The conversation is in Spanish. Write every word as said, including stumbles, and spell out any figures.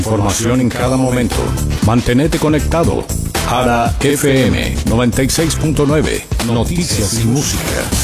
Información en cada momento. Mantenete conectado. Jara F M noventa y seis punto nueve. Noticias y música.